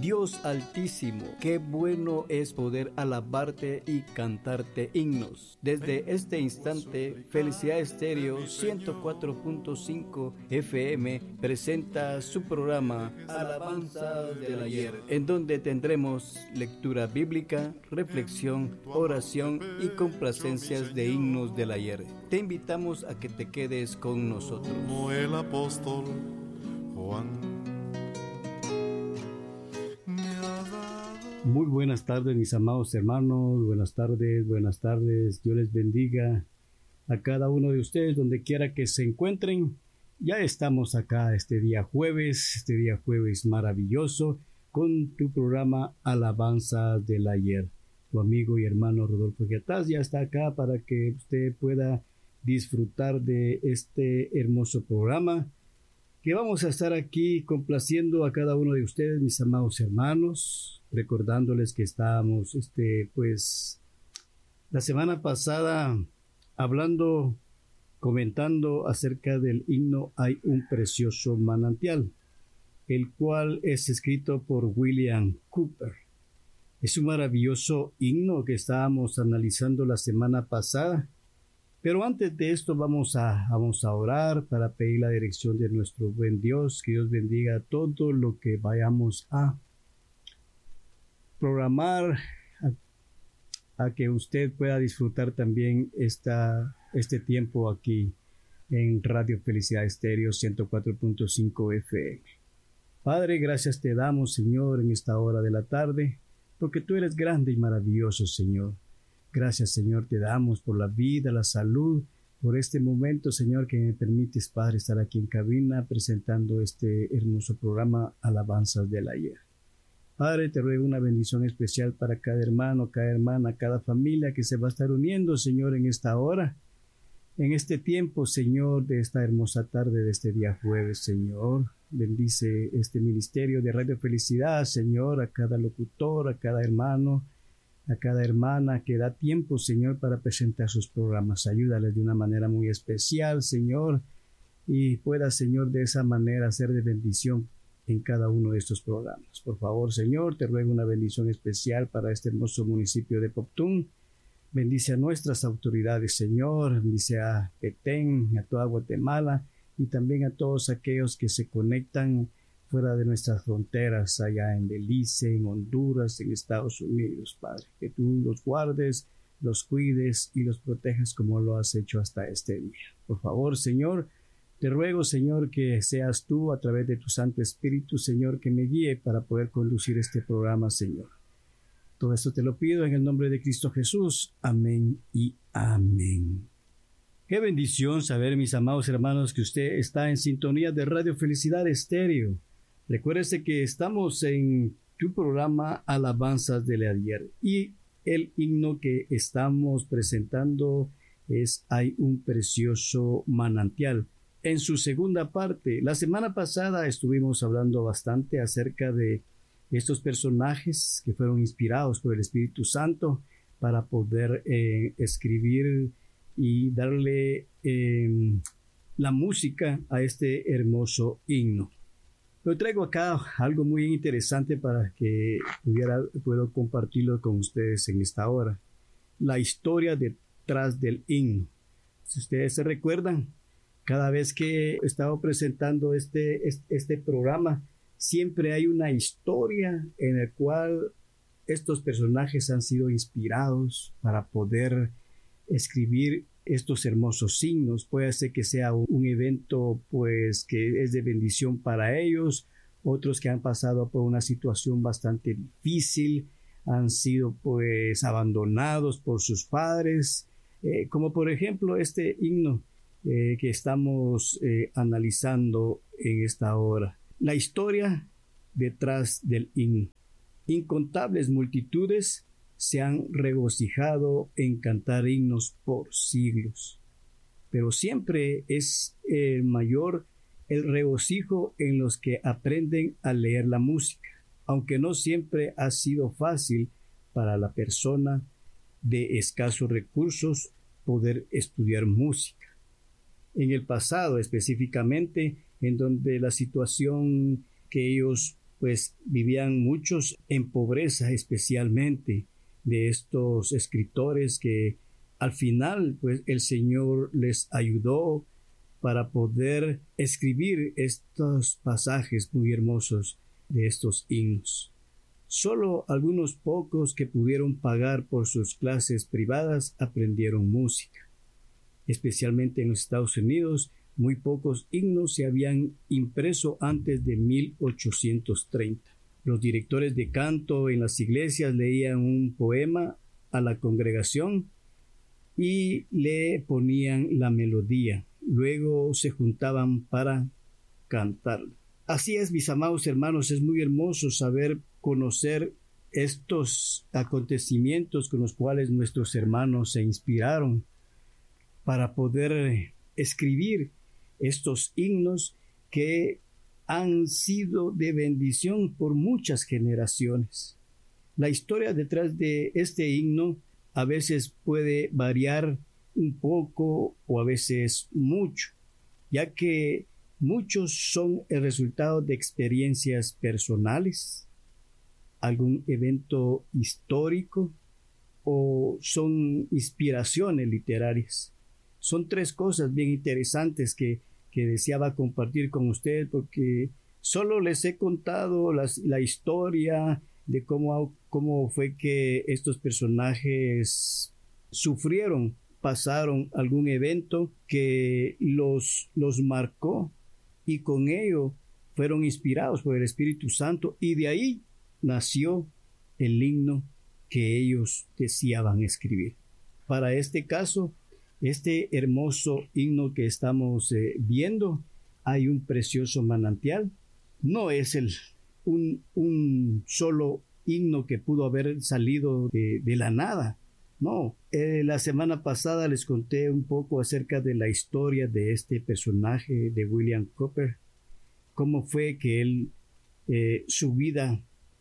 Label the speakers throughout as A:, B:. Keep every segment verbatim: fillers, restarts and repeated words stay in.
A: Dios Altísimo, qué bueno es poder alabarte y cantarte himnos. Desde este instante, Felicidad Estéreo ciento cuatro punto cinco F M presenta su programa Alabanzas del Ayer, en donde tendremos lectura bíblica, reflexión, oración y complacencias de himnos del ayer. Te invitamos a que te quedes con nosotros.
B: Como el apóstol Juan.
C: Muy buenas tardes, mis amados hermanos, buenas tardes, buenas tardes, Dios les bendiga a cada uno de ustedes donde quiera que se encuentren. Ya estamos acá este día jueves, este día jueves maravilloso, con tu programa Alabanzas del Ayer. Tu amigo y hermano Rodolfo Giataz ya está acá para que usted pueda disfrutar de este hermoso programa, que vamos a estar aquí complaciendo a cada uno de ustedes, mis amados hermanos, recordándoles que estábamos, este, pues, la semana pasada hablando, comentando acerca del himno Hay un precioso manantial, el cual es escrito por William Cowper. Es un maravilloso himno que estábamos analizando la semana pasada. Pero antes de esto vamos a, vamos a orar para pedir la dirección de nuestro buen Dios, que Dios bendiga todo lo que vayamos a programar, a, a que usted pueda disfrutar también esta, este tiempo aquí en Radio Felicidad Estéreo ciento cuatro punto cinco F M. Padre, gracias te damos, Señor, en esta hora de la tarde, porque tú eres grande y maravilloso, Señor. Gracias, Señor, te damos por la vida, la salud, por este momento, Señor, que me permites, Padre, estar aquí en cabina presentando este hermoso programa Alabanzas del Ayer. Padre, te ruego una bendición especial para cada hermano, cada hermana, cada familia que se va a estar uniendo, Señor, en esta hora, en este tiempo, Señor, de esta hermosa tarde, de este día jueves, Señor. Bendice este ministerio de Radio Felicidad, Señor, a cada locutor, a cada hermano, a cada hermana que da tiempo, Señor, para presentar sus programas. Ayúdales de una manera muy especial, Señor, y pueda, Señor, de esa manera ser de bendición en cada uno de estos programas. Por favor, Señor, te ruego una bendición especial para este hermoso municipio de Poptún. Bendice a nuestras autoridades, Señor, bendice a Petén, a toda Guatemala y también a todos aquellos que se conectan fuera de nuestras fronteras, allá en Belice, en Honduras, en Estados Unidos, Padre. Que tú los guardes, los cuides y los protejas como lo has hecho hasta este día. Por favor, Señor, te ruego, Señor, que seas tú a través de tu Santo Espíritu, Señor, que me guíe para poder conducir este programa, Señor. Todo esto te lo pido en el nombre de Cristo Jesús. Amén y amén. Qué bendición saber, mis amados hermanos, que usted está en sintonía de Radio Felicidad Estéreo. Recuérdese que estamos en tu programa Alabanzas del Ayer y el himno que estamos presentando es Hay un precioso manantial. En su segunda parte, la semana pasada estuvimos hablando bastante acerca de estos personajes que fueron inspirados por el Espíritu Santo para poder eh, escribir y darle eh, la música a este hermoso himno. Pero traigo acá algo muy interesante para que pudiera, puedo compartirlo con ustedes en esta hora. La historia detrás del himno. Si ustedes se recuerdan, cada vez que he estado presentando este, este, este programa, siempre hay una historia en la cual estos personajes han sido inspirados para poder escribir estos hermosos signos. Puede ser que sea un, un evento pues que es de bendición para ellos, otros que han pasado por una situación bastante difícil, han sido pues abandonados por sus padres, eh, como por ejemplo este himno eh, que estamos eh, analizando en esta hora. La historia detrás del himno. Incontables multitudes se han regocijado en cantar himnos por siglos, pero siempre es el mayor el regocijo en los que aprenden a leer la música, aunque no siempre ha sido fácil para la persona de escasos recursos poder estudiar música. En el pasado específicamente, en donde la situación que ellos pues vivían muchos en pobreza, especialmente de estos escritores que al final pues el Señor les ayudó para poder escribir estos pasajes muy hermosos de estos himnos. Solo algunos pocos que pudieron pagar por sus clases privadas aprendieron música. Especialmente en los Estados Unidos, muy pocos himnos se habían impreso antes de mil ochocientos treinta. Los directores de canto en las iglesias leían un poema a la congregación y le ponían la melodía. Luego se juntaban para cantarlo. Así es, mis amados hermanos, es muy hermoso saber conocer estos acontecimientos con los cuales nuestros hermanos se inspiraron para poder escribir estos himnos que han sido de bendición por muchas generaciones. La historia detrás de este himno a veces puede variar un poco o a veces mucho, ya que muchos son el resultado de experiencias personales, algún evento histórico o son inspiraciones literarias. Son tres cosas bien interesantes que, que deseaba compartir con ustedes porque solo les he contado las, la historia de cómo, cómo fue que estos personajes sufrieron, pasaron algún evento que los, los marcó y con ello fueron inspirados por el Espíritu Santo y de ahí nació el himno que ellos deseaban escribir. Para este caso, este hermoso himno que estamos eh, viendo, hay un precioso manantial. No es el, un, un solo himno que pudo haber salido de, de la nada. No, eh, la semana pasada les conté un poco acerca de la historia de este personaje de William Cowper, cómo fue que él, eh, su vida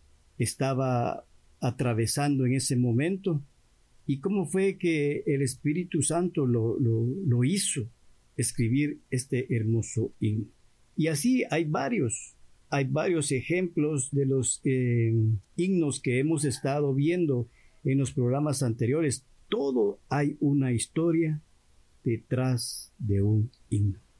C: estaba atravesando en ese momento y cómo fue que el Espíritu Santo lo, lo, lo hizo escribir este hermoso himno. Y así hay varios, hay varios ejemplos de los eh, himnos que hemos estado viendo en los programas anteriores. Todo hay una historia detrás de un himno.